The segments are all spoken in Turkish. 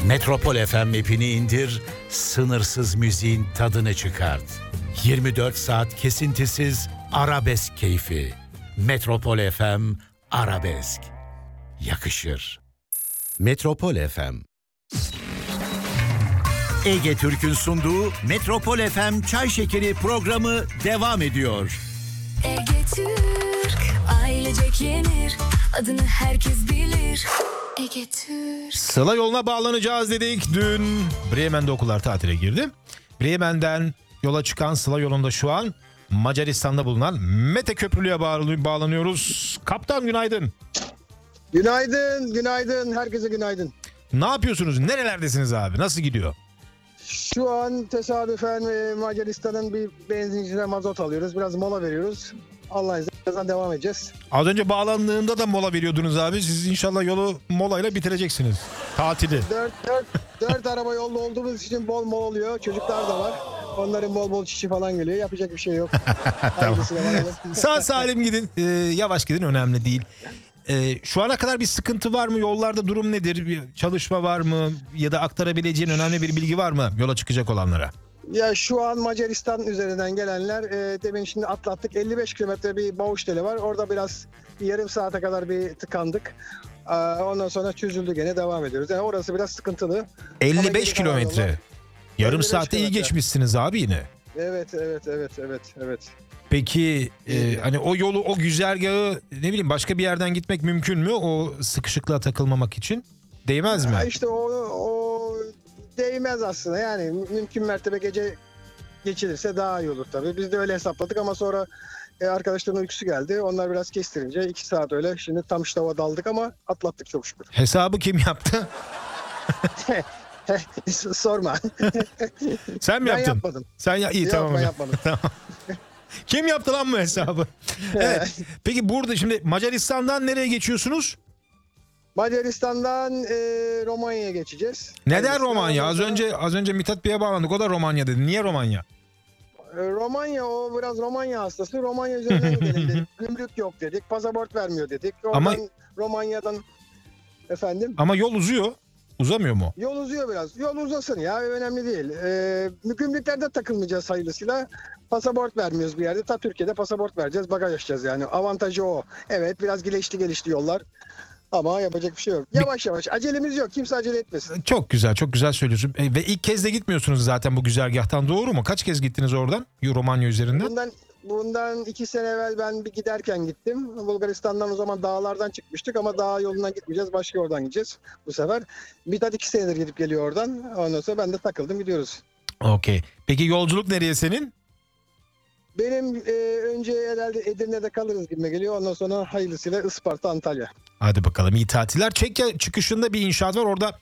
Metropol FM app'ini indir, sınırsız müziğin tadını çıkart. 24 saat kesintisiz arabesk keyfi. Metropol FM Arabesk. Yakışır. Metropol FM. Ege Türk'ün sunduğu Metropol FM Çay Şekeri programı devam ediyor. Ege Türk, ailecek yenir, adını herkes bilir. Ege Türk. Sıla yoluna bağlanacağız dedik. Dün Bremen'de okullar tatile girdi. Bremen'den yola çıkan Sıla yolunda şu an Macaristan'da bulunan Mete Köprülü'ye bağlanıyoruz. Kaptan günaydın. Günaydın, günaydın. Herkese günaydın. Ne yapıyorsunuz? Nerelerdesiniz abi? Nasıl gidiyor? Şu an tesadüfen Macaristan'ın bir benzincine mazot alıyoruz. Biraz mola veriyoruz. Allah'ın izniyle devam edeceğiz. Az önce bağlandığında da mola veriyordunuz abi. Siz inşallah yolu molayla bitireceksiniz. Tatili. Dört araba yolda olduğumuz için bol mola oluyor. Çocuklar da var. Onların bol bol çişi falan geliyor. Yapacak bir şey yok. Tamam. Sağ salim gidin. Yavaş gidin, önemli değil. Şu ana kadar bir sıkıntı var mı? Yollarda durum nedir? Bir çalışma var mı? Ya da aktarabileceğin önemli bir bilgi var mı yola çıkacak olanlara? Ya şu an Macaristan üzerinden gelenler demin şimdi atlattık. 55 kilometre bir Bağuştele var. Orada biraz yarım saate kadar bir tıkandık. Ondan sonra çözüldü, gene devam ediyoruz. Yani orası biraz sıkıntılı. 55 kilometre. Yarım saatte iyi kilometre. geçmişsiniz abi yine. Evet. Peki hani o yolu, o güzergahı ne bileyim başka bir yerden gitmek mümkün mü? O sıkışıklığa takılmamak için değmez mi? Ya işte o değmez aslında. Yani mümkün mertebe gece geçilirse daha iyi olur tabii. Biz de öyle hesapladık ama sonra arkadaşların uykusu geldi. Onlar biraz kestirince 2 saat öyle. Şimdi tam ştava daldık ama atlattık çok şükür. Hesabı kim yaptı? Sorma. Sen mi Ben yaptın? yapmadım. İyi Yok, tamam. ben yapmadım. Tamam. Kim yaptı lan bu hesabı? Evet. Peki burada şimdi Macaristan'dan nereye geçiyorsunuz? Macaristan'dan Romanya'ya geçeceğiz. Neden Romanya? Ondan sonra- Az önce Mithat Bey'e bağlandık. O da Romanya dedi. Niye Romanya? Romanya, o biraz Romanya hastası. Romanya üzerinden gidelim dedik. Gümrük yok dedik. Pasaport vermiyor dedik. Ama- Romanya'dan efendim. Ama yol uzuyor. Uzamıyor mu? Yol uzuyor biraz. Yol uzasın ya, önemli değil. Gümrüklerde takılmayacağız hayırlısıyla. Pasaport vermiyoruz bir yerde. Ta Türkiye'de pasaport vereceğiz, bagaj açacağız yani. Avantajı o. Evet, biraz gelişti yollar. Ama yapacak bir şey yok. Yavaş yavaş. Acelemiz yok. Kimse acele etmesin. Çok güzel söylüyorsun. Ve ilk kez de gitmiyorsunuz zaten bu güzergahtan, doğru mu? Kaç kez gittiniz oradan? Romanya üzerinden? Bundan 2 sene evvel ben bir giderken gittim. Bulgaristan'dan o zaman dağlardan çıkmıştık ama dağ yolundan gitmeyeceğiz. Başka yoldan gideceğiz bu sefer. Mithat 2 senedir gidip geliyor oradan. Ondan sonra ben de takıldım, gidiyoruz. Okey. Peki yolculuk nereye senin? Benim önce herhalde Edirne'de kalırız gibime geliyor. Ondan sonra hayırlısıyla Isparta, Antalya. Hadi bakalım, iyi tatiller. Çekya çıkışında bir inşaat var. Orada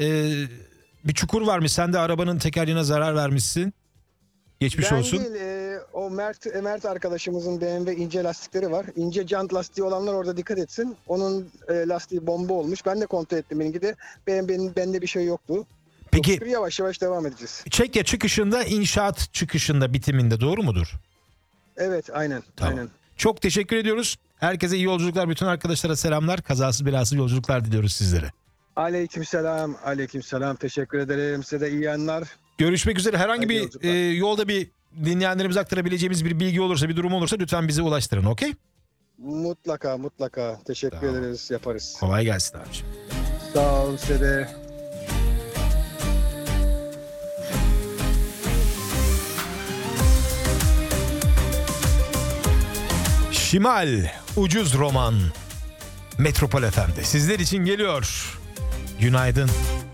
bir çukur varmış. Sen de arabanın tekerleğine zarar vermişsin. Geçmiş Ben olsun. değil, o Mert arkadaşımızın BMW ince lastikleri var. İnce jant lastiği olanlar orada dikkat etsin. Onun lastiği bomba olmuş. Ben de kontrol ettim benimki de. Bende bir şey yoktu. Peki Çok şükür yavaş yavaş devam edeceğiz. Çekya çıkışında, inşaat çıkışında, bitiminde, doğru mudur? Evet, aynen. Tamam. Aynen. Çok teşekkür ediyoruz. Herkese iyi yolculuklar. Bütün arkadaşlara selamlar. Kazasız belasız yolculuklar diliyoruz sizlere. Aleykümselam. Teşekkür ederim. Size de iyi yayınlar. Görüşmek üzere. Herhangi Hayırlı bir yolculuklar. yolda bir dinleyenlerimize aktarabileceğimiz bir bilgi olursa, bir durum olursa lütfen bize ulaştırın. Okey? Mutlaka. Teşekkür Tamam. ederiz. Yaparız. Kolay gelsin abiciğim. Sağ olun size de. Şimal ucuz roman Metropol FM'de sizler için geliyor. Günaydın.